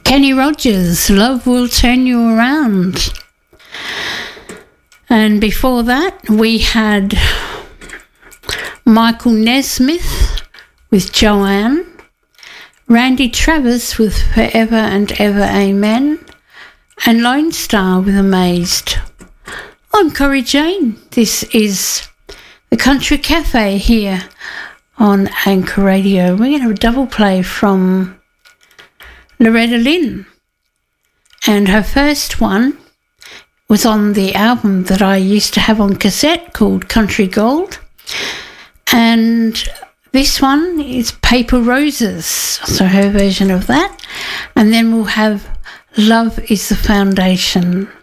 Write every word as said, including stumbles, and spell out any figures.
Kenny Rogers, Love Will Turn You Around. And before that, we had Michael Nesmith with Joanne, Randy Travis with Forever and Ever Amen, and Lone Star with Amazed. I'm Corrie Jane. This is the Country Cafe here on Anchor Radio. We're going to have a double play from Loretta Lynn. And her first one was on the album that I used to have on cassette called Country Gold. And this one is Paper Roses, so her version of that. And then we'll have Love is the Foundation.